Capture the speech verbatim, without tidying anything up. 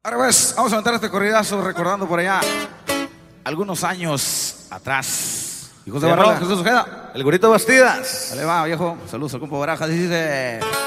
Ahora pues, vamos a aventar este corridazo recordando por allá algunos años atrás. Hijos de Barrola, Jesús Ojeda. El Gurito Bastidas. Dale va, viejo. Saludos al compa Barajas. Dice...